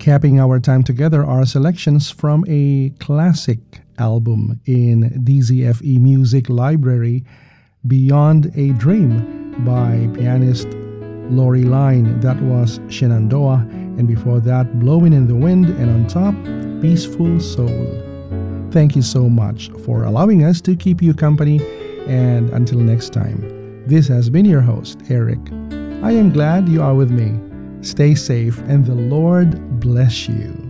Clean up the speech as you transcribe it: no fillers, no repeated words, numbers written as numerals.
Capping our time together are selections from a classic album in DZFE Music Library, Beyond a Dream by pianist Lori Line. That was Shenandoah, and before that, Blowing in the Wind, and on top, Peaceful Soul. Thank you so much for allowing us to keep you company, and until next time, this has been your host, Eric. I am glad you are with me. Stay safe, and the Lord bless you.